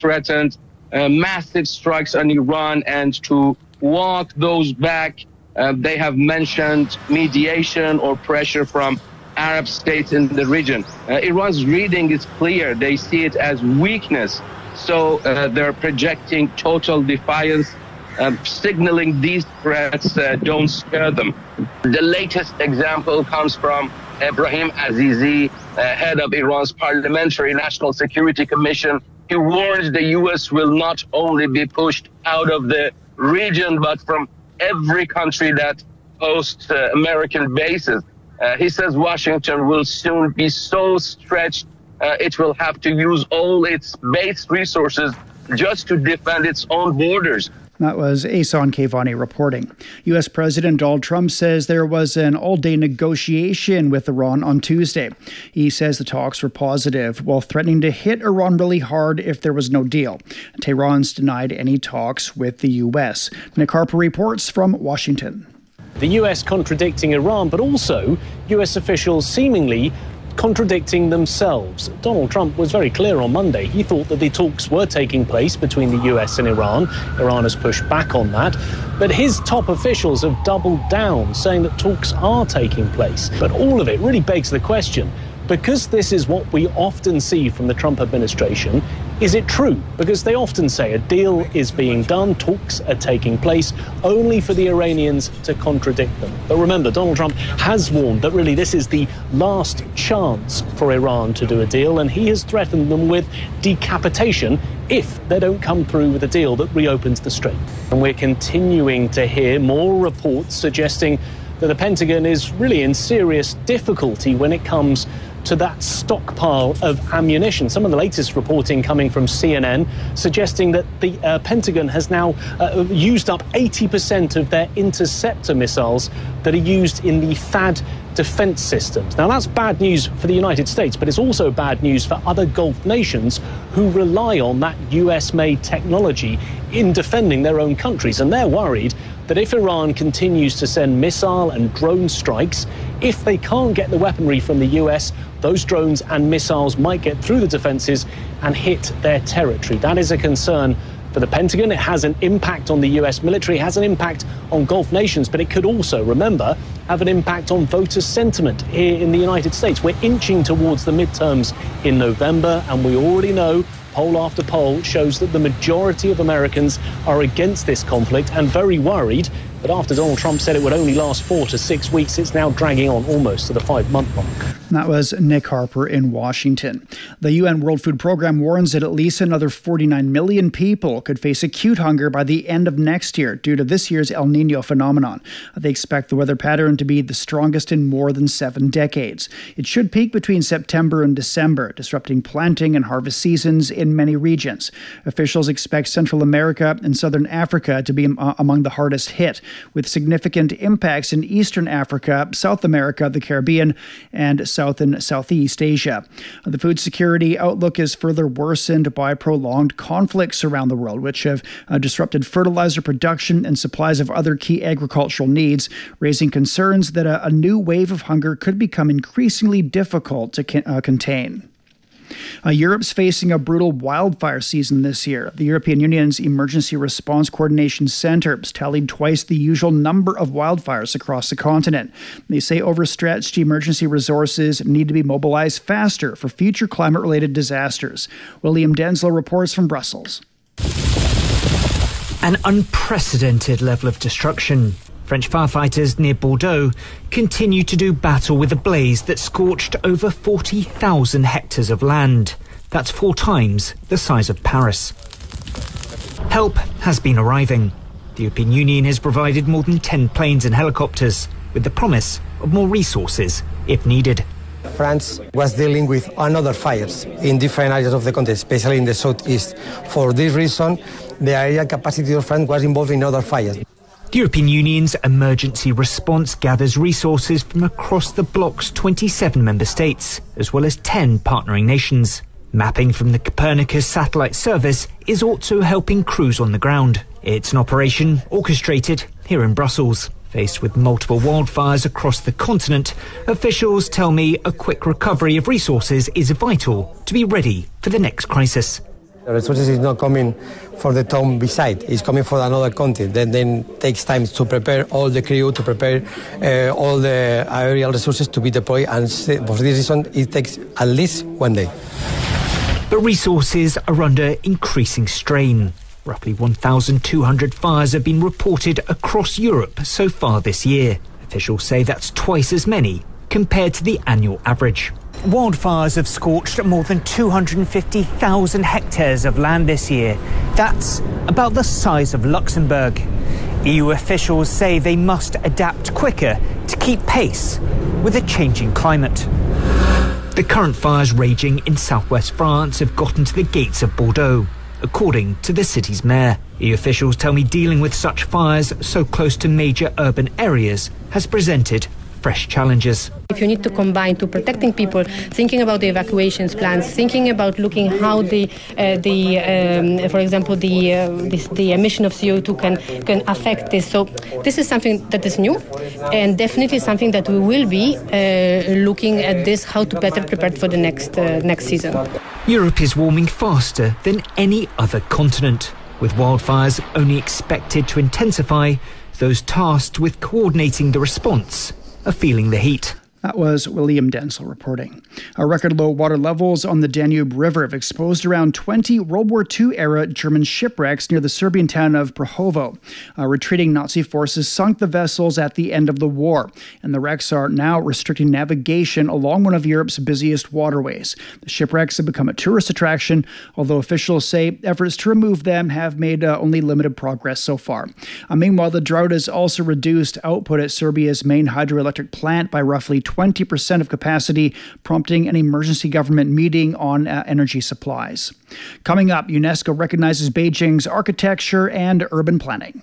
threatened massive strikes on Iran, and to walk those back, they have mentioned mediation or pressure from Arab states in the region. Iran's reading is clear. They see it as weakness. So they're projecting total defiance, signaling these threats don't scare them. The latest example comes from Ebrahim Azizi, head of Iran's Parliamentary National Security Commission. He warns the U.S. will not only be pushed out of the region, but from every country that hosts American bases. He says Washington will soon be so stretched it will have to use all its base resources just to defend its own borders. That was Ehsan Kevani reporting. U.S. President Donald Trump says there was an all-day negotiation with Iran on Tuesday. He says the talks were positive, while threatening to hit Iran really hard if there was no deal. Tehran's denied any talks with the U.S. Nick Harper reports from Washington. The U.S. contradicting Iran, but also U.S. officials seemingly contradicting themselves. Donald Trump was very clear on Monday. He thought that the talks were taking place between the US and Iran. Iran has pushed back on that. But his top officials have doubled down, saying that talks are taking place. But all of it really begs the question, because this is what we often see from the Trump administration, is it true? Because they often say a deal is being done, talks are taking place, only for the Iranians to contradict them. But remember, Donald Trump has warned that really this is the last chance for Iran to do a deal, and he has threatened them with decapitation if they don't come through with a deal that reopens the strait. And we're continuing to hear more reports suggesting that the Pentagon is really in serious difficulty when it comes to that stockpile of ammunition. Some of the latest reporting coming from CNN suggesting that the Pentagon has now used up 80% of their interceptor missiles that are used in the THAAD defense systems. Now, that's bad news for the United States, but it's also bad news for other Gulf nations who rely on that US-made technology in defending their own countries. And they're worried that if Iran continues to send missile and drone strikes, if they can't get the weaponry from the US, those drones and missiles might get through the defences and hit their territory. That is a concern for the Pentagon. It has an impact on the US military, it has an impact on Gulf nations, but it could also, remember, have an impact on voter sentiment here in the United States. We're inching towards the midterms in November, and we already know poll after poll shows that the majority of Americans are against this conflict and very worried. But after Donald Trump said it would only last 4 to 6 weeks, it's now dragging on almost to the 5-month mark. That was Nick Harper in Washington. The UN World Food Programme warns that at least another 49 million people could face acute hunger by the end of next year due to this year's El Niño phenomenon. They expect the weather pattern to be the strongest in more than 7 decades. It should peak between September and December, disrupting planting and harvest seasons in many regions. Officials expect Central America and Southern Africa to be among the hardest hit, with significant impacts in Eastern Africa, South America, the Caribbean, and South and Southeast Asia. The food security outlook is further worsened by prolonged conflicts around the world, which have disrupted fertilizer production and supplies of other key agricultural needs, raising concerns that a new wave of hunger could become increasingly difficult to contain. Europe's facing a brutal wildfire season this year. The European Union's Emergency Response Coordination Centre tallied twice the usual number of wildfires across the continent. They say overstretched emergency resources need to be mobilized faster for future climate-related disasters. William Denslow reports from Brussels. An unprecedented level of destruction. French firefighters near Bordeaux continue to do battle with a blaze that scorched over 40,000 hectares of land. That's 4 times the size of Paris. Help has been arriving. The European Union has provided more than 10 planes and helicopters, with the promise of more resources if needed. France was dealing with another fires in different areas of the country, especially in the southeast. For this reason, the area capacity of France was involved in other fires. The European Union's emergency response gathers resources from across the bloc's 27 member states, as well as 10 partnering nations. Mapping from the Copernicus satellite service is also helping crews on the ground. It's an operation orchestrated here in Brussels. Faced with multiple wildfires across the continent, officials tell me a quick recovery of resources is vital to be ready for the next crisis. The resources is not coming for the town beside, it's coming for another country. Then takes time to prepare all the crew, to prepare all the aerial resources to be deployed, and for this reason it takes at least 1 day. But resources are under increasing strain. Roughly 1,200 fires have been reported across Europe so far this year. Officials say that's twice as many compared to the annual average. Wildfires have scorched more than 250,000 hectares of land this year. That's about the size of Luxembourg. EU officials say they must adapt quicker to keep pace with a changing climate. The current fires raging in southwest France have gotten to the gates of Bordeaux, according to the city's mayor. EU officials tell me dealing with such fires so close to major urban areas has presented fresh challenges. If you need to combine to protecting people, thinking about the evacuations plans, thinking about looking how for example, the emission of CO2 can affect this. So this is something that is new, and definitely something that we will be looking at this, how to better prepare for the next season. Europe is warming faster than any other continent, with wildfires only expected to intensify. Those tasked with coordinating the response are feeling the heat. That was William Densel reporting. Record low water levels on the Danube River have exposed around 20 World War II-era German shipwrecks near the Serbian town of Prahovo. Retreating Nazi forces sunk the vessels at the end of the war, and the wrecks are now restricting navigation along one of Europe's busiest waterways. The shipwrecks have become a tourist attraction, although officials say efforts to remove them have made only limited progress so far. Meanwhile, the drought has also reduced output at Serbia's main hydroelectric plant by roughly 20% of capacity, prompting an emergency government meeting on energy supplies. Coming up, UNESCO recognizes Beijing's architecture and urban planning.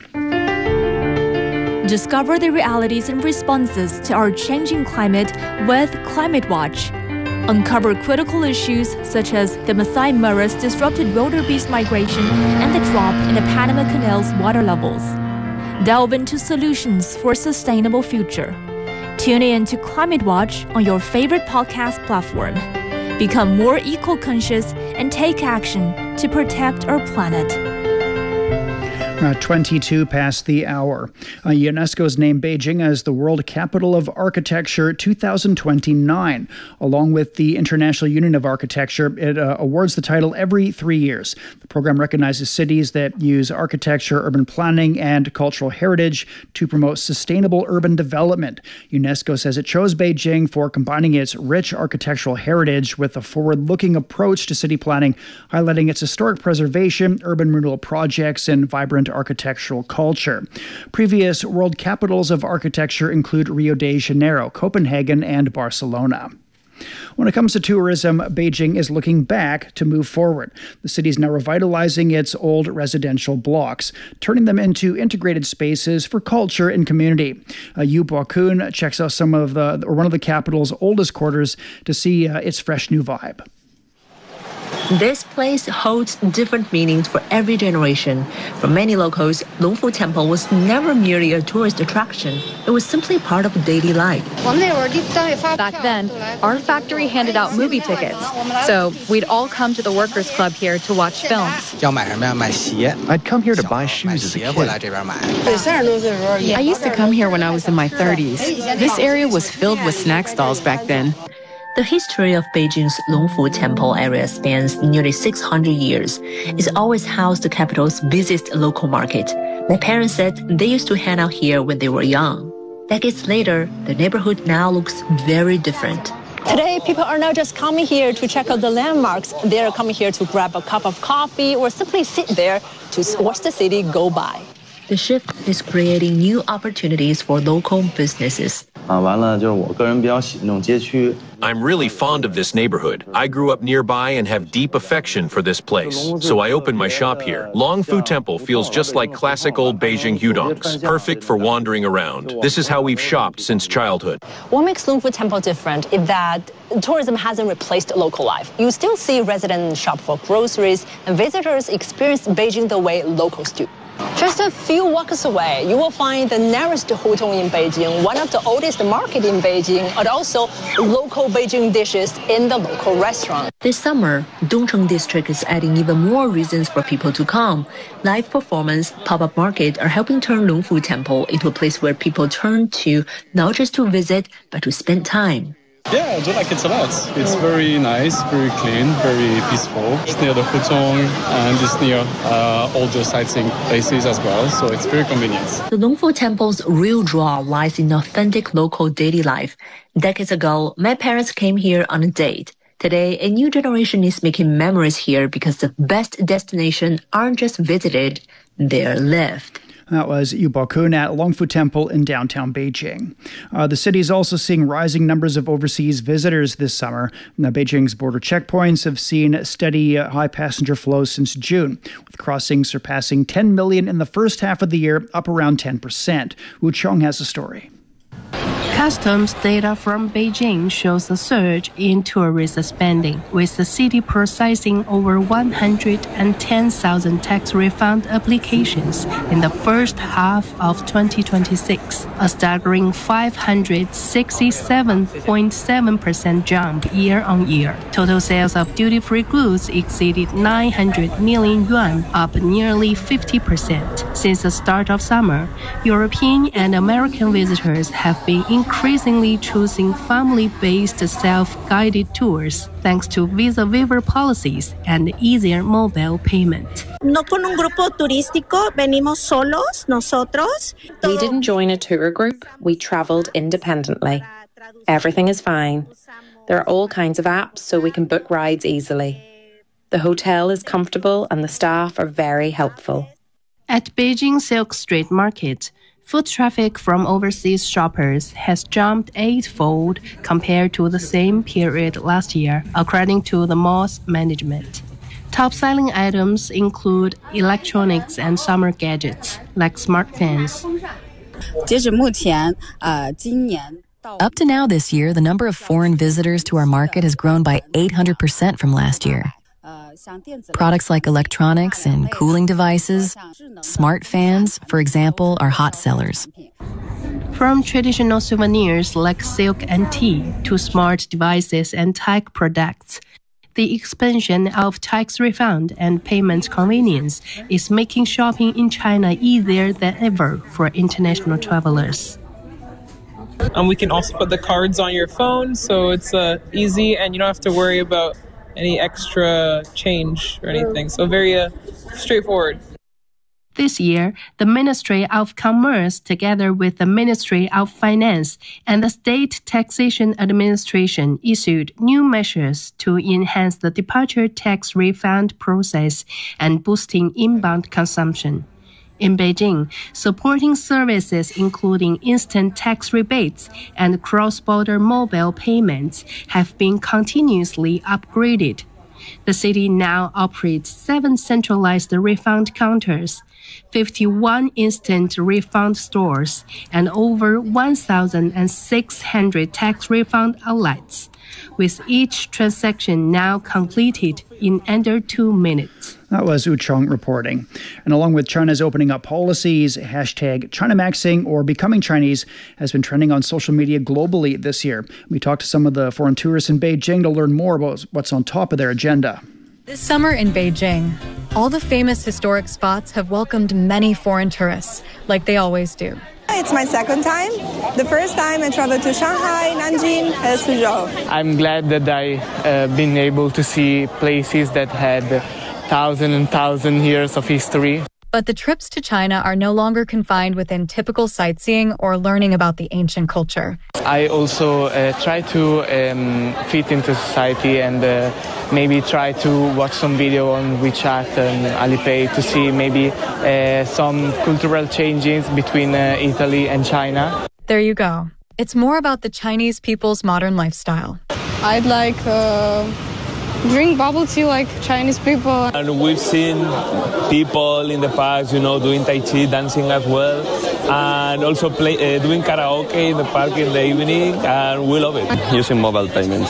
Discover the realities and responses to our changing climate with Climate Watch. Uncover critical issues such as the Masai Mara's disrupted wildebeest migration and the drop in the Panama Canal's water levels. Delve into solutions for a sustainable future. Tune in to Climate Watch on your favorite podcast platform. Become more eco-conscious and take action to protect our planet. 22 past the hour. UNESCO has named Beijing as the World Capital of Architecture 2029. Along with the International Union of Architecture, it awards the title every 3 years. The program recognizes cities that use architecture, urban planning, and cultural heritage to promote sustainable urban development. UNESCO says it chose Beijing for combining its rich architectural heritage with a forward-looking approach to city planning, highlighting its historic preservation, urban renewal projects, and vibrant architectural culture. Previous world capitals of architecture include Rio de Janeiro, Copenhagen, and Barcelona. When it comes to tourism, Beijing is looking back to move forward. The city is now revitalizing its old residential blocks, turning them into integrated spaces for culture and community. Yu Bo-kun checks out one of the capital's oldest quarters to see its fresh new vibe. This place holds different meanings for every generation. For many locals, Longfu Temple was never merely a tourist attraction. It was simply part of daily life. Back then, our factory handed out movie tickets. So we'd all come to the workers' club here to watch films. I'd come here to buy shoes as a kid. I used to come here when I was in my 30s. This area was filled with snack stalls back then. The history of Beijing's Longfu Temple area spans nearly 600 years. It's always housed the capital's busiest local market. My parents said they used to hang out here when they were young. Decades later, the neighborhood now looks very different. Today, people are not just coming here to check out the landmarks. They're coming here to grab a cup of coffee or simply sit there to watch the city go by. The shift is creating new opportunities for local businesses. I'm really fond of this neighborhood. I grew up nearby and have deep affection for this place. So I opened my shop here. Longfu Temple feels just like classic old Beijing hudongs, perfect for wandering around. This is how we've shopped since childhood. What makes Longfu Temple different is that tourism hasn't replaced local life. You still see residents shop for groceries and visitors experience Beijing the way locals do. Just a few walks away, you will find the nearest hutong in Beijing, one of the oldest markets in Beijing, and also local Beijing dishes in the local restaurant. This summer, Dongcheng District is adding even more reasons for people to come. Live performance, pop-up market are helping turn Longfu Temple into a place where people turn to not just to visit, but to spend time. Yeah, I do like it a lot. It's very nice, very clean, very peaceful. It's near the Hutong and it's near all the sightseeing places as well, so it's very convenient. The Longfu Temple's real draw lies in authentic local daily life. Decades ago, my parents came here on a date. Today, a new generation is making memories here because the best destinations aren't just visited, they're lived. That was Yu Bokun at Longfu Temple in downtown Beijing. The city is also seeing rising numbers of overseas visitors this summer. Now, Beijing's border checkpoints have seen steady high passenger flows since June, with crossings surpassing 10 million in the first half of the year, up around 10%. Wu Chong has a story. Customs data from Beijing shows a surge in tourist spending, with the city processing over 110,000 tax refund applications in the first half of 2026, a staggering 567.7% jump year-on-year. Total sales of duty-free goods exceeded 900 million yuan, up nearly 50%. Since the start of summer, European and American visitors have been increasingly choosing family-based self-guided tours thanks to visa waiver policies and easier mobile payment. No con un grupo turístico, venimos solos, nosotros. We didn't join a tour group, we traveled independently. Everything is fine. There are all kinds of apps so we can book rides easily. The hotel is comfortable and the staff are very helpful. At Beijing Silk Street Market, foot traffic from overseas shoppers has jumped eightfold compared to the same period last year, according to the mall's management. Top-selling items include electronics and summer gadgets, like smart fans. Up to now this year, the number of foreign visitors to our market has grown by 800% from last year. Products like electronics and cooling devices, smart fans, for example, are hot sellers. From traditional souvenirs like silk and tea to smart devices and tech products, the expansion of tax refund and payment convenience is making shopping in China easier than ever for international travelers. We can also put the cards on your phone, so it's easy and you don't have to worry about any extra change or anything. So very straightforward. This year, the Ministry of Commerce, together with the Ministry of Finance and the State Taxation Administration, issued new measures to enhance the departure tax refund process and boosting inbound consumption. In Beijing, supporting services including instant tax rebates and cross-border mobile payments have been continuously upgraded. The city now operates 7 centralized refund counters, 51 instant refund stores, and over 1,600 tax refund outlets, with each transaction now completed in under 2 minutes. That was Wu Chong reporting. And along with China's opening up policies, hashtag ChinaMaxing or Becoming Chinese has been trending on social media globally this year. We talked to some of the foreign tourists in Beijing to learn more about what's on top of their agenda. This summer in Beijing, all the famous historic spots have welcomed many foreign tourists, like they always do. It's my second time. The first time I traveled to Shanghai, Nanjing, and Suzhou. I'm glad that I've been able to see places that had thousands and thousands of years of history. But the trips to China are no longer confined within typical sightseeing or learning about the ancient culture. I also try to fit into society and maybe try to watch some video on WeChat and Alipay to see maybe some cultural changes between Italy and China. There you go. It's more about the Chinese people's modern lifestyle. I'd like drink bubble tea like Chinese people. And we've seen people in the past, doing Tai Chi, dancing as well, and also doing karaoke in the park in the evening, and we love it. Using mobile payments.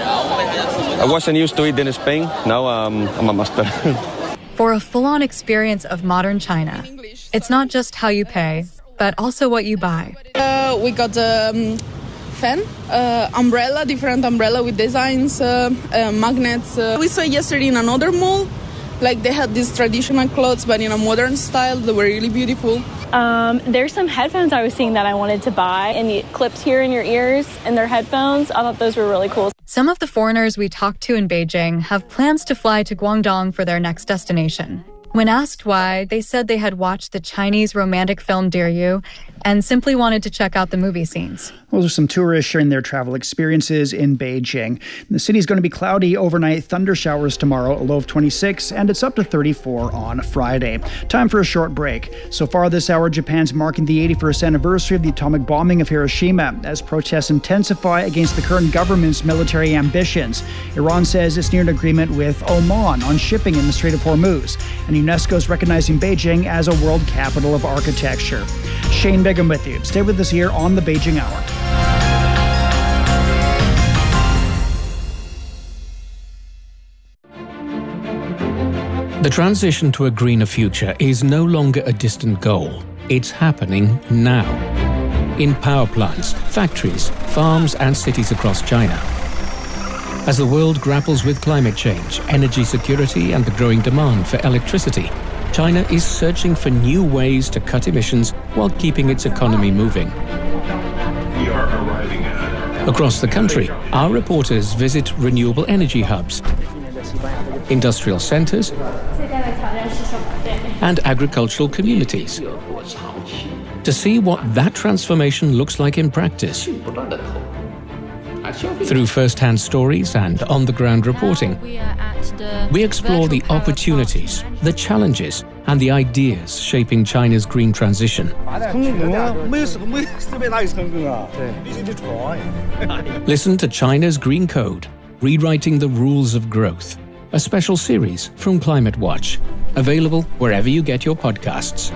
I wasn't used to it in Spain. Now I'm a master. For a full-on experience of modern China, It's not just how you pay, but also what you buy. We got the fan, umbrella, different umbrella with designs, magnets. We saw yesterday in another mall, like they had these traditional clothes, but in a modern style. They were really beautiful. There's some headphones I was seeing that I wanted to buy, and the clips here in your ears and their headphones. I thought those were really cool. Some of the foreigners we talked to in Beijing have plans to fly to Guangdong for their next destination. When asked why, they said they had watched the Chinese romantic film Dear You and simply wanted to check out the movie scenes. Those are some tourists sharing their travel experiences in Beijing. The city is going to be cloudy overnight, thunder showers tomorrow, a low of 26, and it's up to 34 on Friday. Time for a short break. So far this hour, Japan's marking the 81st anniversary of the atomic bombing of Hiroshima as protests intensify against the current government's military ambitions. Iran says it's near an agreement with Oman on shipping in the Strait of Hormuz, and UNESCO is recognizing Beijing as a world capital of architecture. Shane Bigham with you. Stay with us here on the Beijing Hour. The transition to a greener future is no longer a distant goal. It's happening now. In power plants, factories, farms, and cities across China. As the world grapples with climate change, energy security, and the growing demand for electricity, China is searching for new ways to cut emissions while keeping its economy moving. Across the country, our reporters visit renewable energy hubs, industrial centers, and agricultural communities to see what that transformation looks like in practice. Through first-hand stories and on-the-ground reporting, we explore the opportunities, the challenges, and the ideas shaping China's green transition. Listen to China's Green Code, Rewriting the Rules of Growth, a special series from Climate Watch, available wherever you get your podcasts.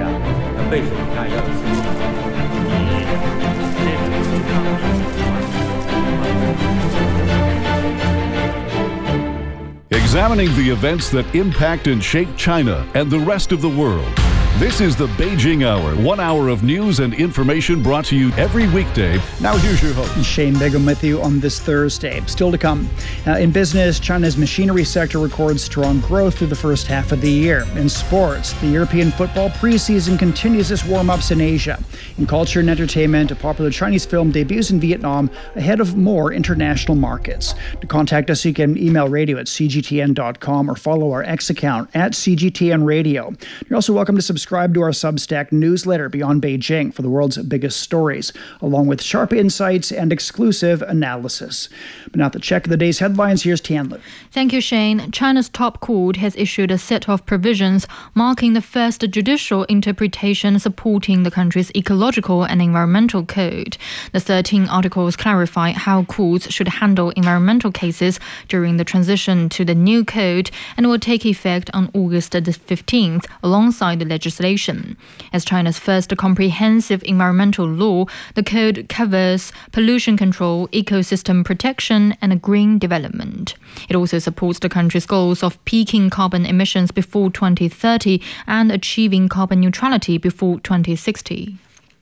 Examining the events that impact and shape China and the rest of the world. This is the Beijing Hour, 1 hour of news and information brought to you every weekday. Now here's your host. Shane Bigham with you on this Thursday. Still to come. In business, China's machinery sector records strong growth through the first half of the year. In sports, the European football preseason continues its warm-ups in Asia. In culture and entertainment, a popular Chinese film debuts in Vietnam ahead of more international markets. To contact us, you can email radio@cgtn.com or follow our X account @CGTN Radio. You're also welcome to subscribe to our Substack newsletter, Beyond Beijing, for the world's biggest stories, along with sharp insights and exclusive analysis. But now to check the day's headlines, here's Tianlu. Thank you, Shane. China's top court has issued a set of provisions marking the first judicial interpretation supporting the country's ecological and environmental code. The 13 articles clarify how courts should handle environmental cases during the transition to the new code and will take effect on August the 15th alongside the legislation. As China's first comprehensive environmental law, the code covers pollution control, ecosystem protection, and green development. It also supports the country's goals of peaking carbon emissions before 2030 and achieving carbon neutrality before 2060.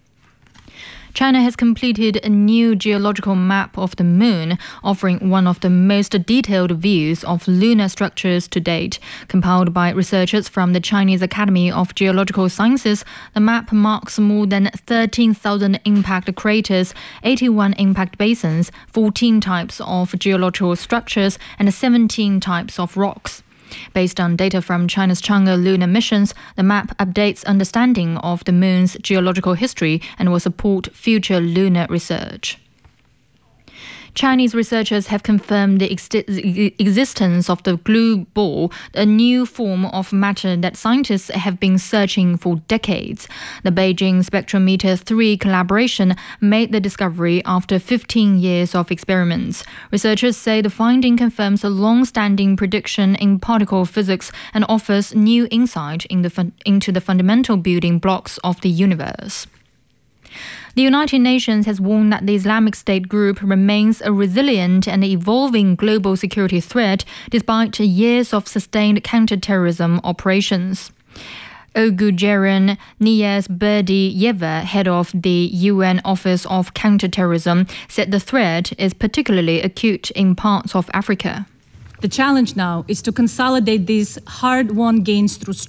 China has completed a new geological map of the moon, offering one of the most detailed views of lunar structures to date. Compiled by researchers from the Chinese Academy of Geological Sciences, the map marks more than 13,000 impact craters, 81 impact basins, 14 types of geological structures, and 17 types of rocks. Based on data from China's Chang'e lunar missions, the map updates understanding of the moon's geological history and will support future lunar research. Chinese researchers have confirmed the existence of the glue ball, a new form of matter that scientists have been searching for decades. The Beijing Spectrometer 3 collaboration made the discovery after 15 years of experiments. Researchers say the finding confirms a long-standing prediction in particle physics and offers new insight into the fundamental building blocks of the universe. The United Nations has warned that the Islamic State group remains a resilient and evolving global security threat despite years of sustained counter-terrorism operations. Ogujeran Niyazberdiyeva, head of the UN Office of Counterterrorism, said the threat is particularly acute in parts of Africa. The challenge now is to consolidate these hard-won gains through